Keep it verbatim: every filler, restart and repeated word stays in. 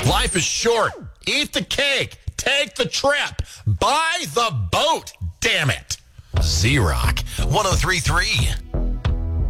Life is short. Eat the cake. Take the trip. Buy the boat. Damn it. Z-Rock one oh three point three.